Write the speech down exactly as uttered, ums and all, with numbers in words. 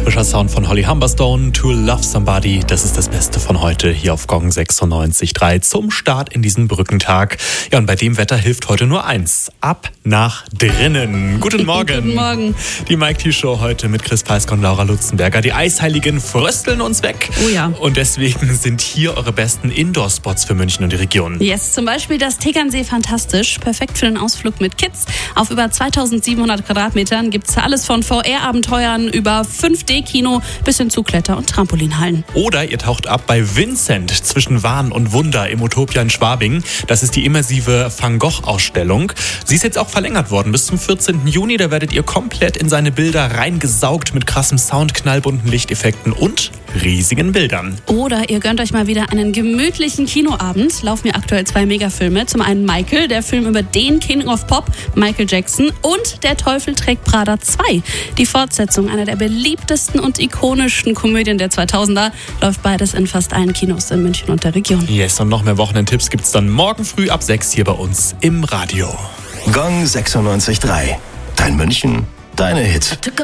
Frischer Sound von Holly Humberstone, To Love Somebody. Das ist das Beste von heute hier auf Gong sechsundneunzig Komma drei zum Start in diesen Brückentag. Ja, und bei dem Wetter hilft heute nur eins. Ab nach drinnen. Guten Morgen. Guten Morgen. Die Mike T Show heute mit Chris Peisk und Laura Lutzenberger. Die Eisheiligen frösteln uns weg. Oh ja. Und deswegen sind hier eure besten Indoor-Spots für München und die Region. Yes, zum Beispiel das Tegernsee Fantastisch. Perfekt für den Ausflug mit Kids. Auf über zweitausendsiebenhundert Quadratmetern gibt es alles von V R-Abenteuern über fünf D Kino bis hin zu Kletter- und Trampolinhallen. Oder ihr taucht ab bei Vincent zwischen Wahn und Wunder im Utopia in Schwabing. Das ist die immersive Van Gogh-Ausstellung. Sie ist jetzt auch verlängert worden bis zum vierzehnten Juni. Da werdet ihr komplett in seine Bilder reingesaugt mit krassem Sound, knallbunten Lichteffekten und riesigen Bildern. Oder ihr gönnt euch mal wieder einen gemütlichen Kinoabend. Laufen mir aktuell zwei Megafilme. Zum einen Michael, der Film über den King of Pop, Michael Jackson, und Der Teufel trägt Prada zwei. Die Fortsetzung einer der beliebtesten und ikonischen Komödien der zweitausender läuft beides in fast allen Kinos in München und der Region. Yes, und noch mehr Wochenendtipps gibt's dann morgen früh ab sechs hier bei uns im Radio. Gong sechsundneunzig Komma drei. Dein München, deine Hits.